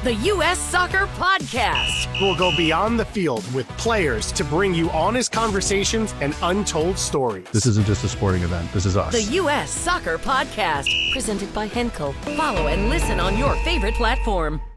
the U.S. Soccer Podcast. We'll go beyond the field with players to bring you honest conversations and untold stories. This isn't just a sporting event. This is us. The U.S. Soccer Podcast, presented by Henkel. Follow and listen on your favorite platform.